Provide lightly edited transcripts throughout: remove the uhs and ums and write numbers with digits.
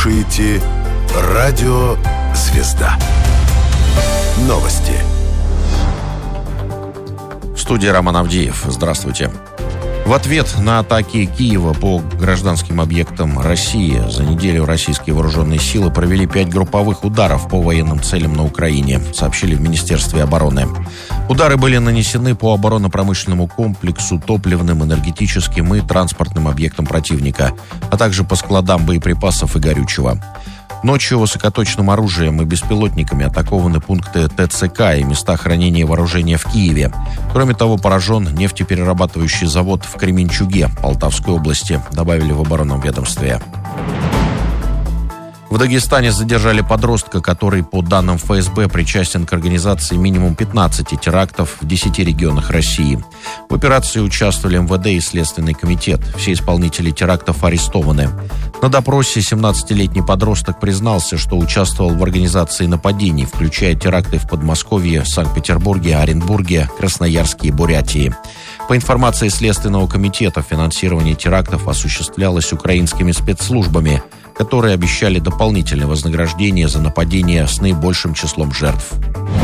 слушаете Радио «Звезда». Новости. В студии Роман Авдеев. Здравствуйте. В ответ на атаки Киева по гражданским объектам России за неделю российские вооруженные силы провели 5 групповых ударов по военным целям на Украине, сообщили в Министерстве обороны. Удары были нанесены по оборонно-промышленному комплексу, топливным, энергетическим и транспортным объектам противника, а также по складам боеприпасов и горючего. Ночью высокоточным оружием и беспилотниками атакованы пункты ТЦК и места хранения вооружения в Киеве. Кроме того, поражен нефтеперерабатывающий завод в Кременчуге, Полтавской области, добавили в оборонном ведомстве. В Дагестане задержали подростка, который, по данным ФСБ, причастен к организации минимум 15 терактов в 10 регионах России. В операции участвовали МВД и Следственный комитет. Все исполнители терактов арестованы. На допросе 17-летний подросток признался, что участвовал в организации нападений, включая теракты в Подмосковье, Санкт-Петербурге, Оренбурге, Красноярске и Бурятии. По информации Следственного комитета, финансирование терактов осуществлялось украинскими спецслужбами, которые обещали дополнительное вознаграждение за нападение с наибольшим числом жертв.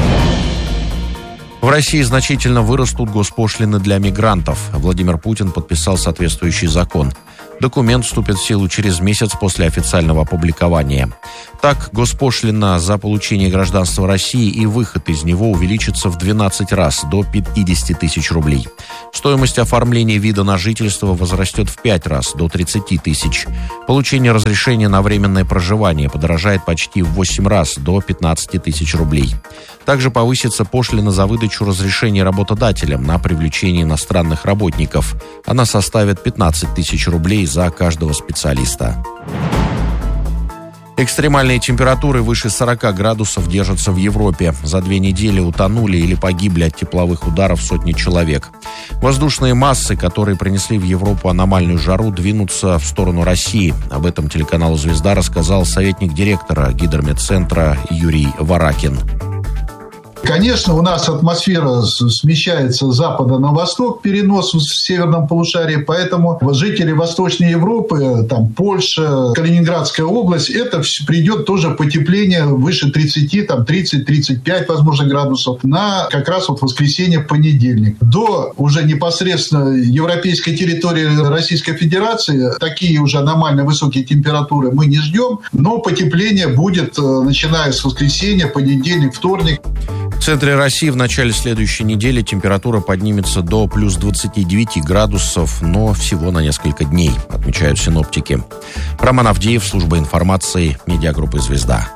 В России значительно вырастут госпошлины для мигрантов. Владимир Путин подписал соответствующий закон. Документ вступит в силу через месяц после официального опубликования. Так, госпошлина за получение гражданства России и выход из него увеличится в 12 раз, до 50 тысяч рублей. Стоимость оформления вида на жительство возрастет в 5 раз, до 30 тысяч. Получение разрешения на временное проживание подорожает почти в 8 раз, до 15 тысяч рублей. Также повысится пошлина за выдачу разрешений работодателям на привлечение иностранных работников. Она составит 15 тысяч рублей за каждого специалиста. Экстремальные температуры выше 40 градусов держатся в Европе. За 2 недели утонули или погибли от тепловых ударов сотни человек. Воздушные массы, которые принесли в Европу аномальную жару, двинутся в сторону России. Об этом телеканалу «Звезда» рассказал советник директора Гидрометцентра Юрий Варакин. Конечно, у нас атмосфера смещается с запада на восток, перенос в северном полушарии, поэтому жители Восточной Европы, там Польша, Калининградская область, это придет тоже потепление выше 30, там 30-35, возможно, градусов на как раз вот воскресенье, понедельник. До уже непосредственно европейской территории Российской Федерации такие уже аномально высокие температуры мы не ждем, но потепление будет, начиная с воскресенья, понедельник, вторник. В центре России в начале следующей недели температура поднимется до плюс 29 градусов, но всего на несколько дней, отмечают синоптики. Роман Авдеев, служба информации, медиагруппы «Звезда».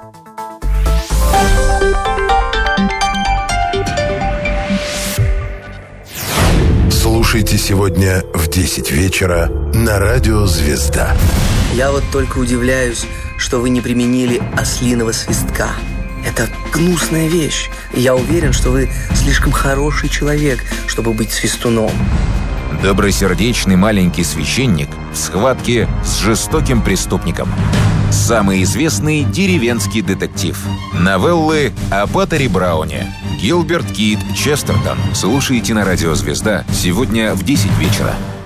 Слушайте сегодня в 10 вечера на Радио «Звезда». Я вот только удивляюсь, что вы не применили ослиного свистка. Это гнусная вещь. Я уверен, что вы слишком хороший человек, чтобы быть свистуном. Добросердечный маленький священник в схватке с жестоким преступником. Самый известный деревенский детектив. Новеллы о Паттере Брауне. Гилберт Кит Честертон. Слушайте на Радио «Звезда» сегодня в 10 вечера.